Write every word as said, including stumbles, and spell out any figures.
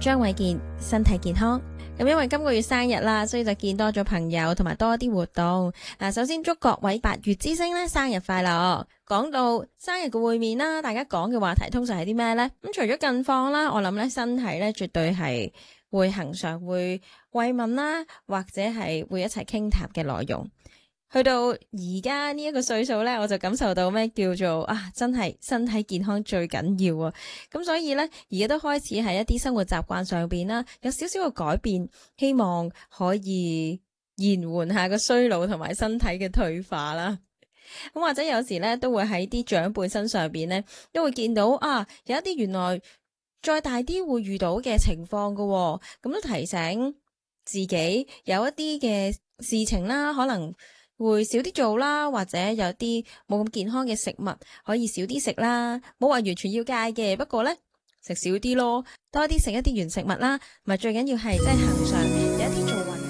張偉健，身體健康。咁因為今個月生日啦，所以就見多咗朋友同埋多啲活動。嗱，首先祝各位八月之星咧生日快樂。講到生日嘅會面啦，大家講嘅話題通常係啲咩呢？咁除咗近況啦，我諗咧身體咧絕對係會恒常會慰問啦，或者係會一齊傾談嘅內容。去到而家呢一個歲數呢，我就感受到咩叫做啊，真係身體健康最緊要啊！咁所以呢，而家都開始喺一啲生活習慣上邊啦，有少少嘅改變，希望可以延緩下個衰老同埋身體嘅退化啦。咁或者有時呢，都會喺啲長輩身上邊呢，都會見到啊，有一啲原來再大啲會遇到嘅情況噶喎，咁都提醒自己有一啲嘅事情啦，可能會少啲做啦，或者有啲冇咁健康嘅食物可以少啲食啦，冇話完全要戒嘅，不過呢，食少啲咯，多啲食一啲原食物啦，咪最緊要係即係行上有一啲做運。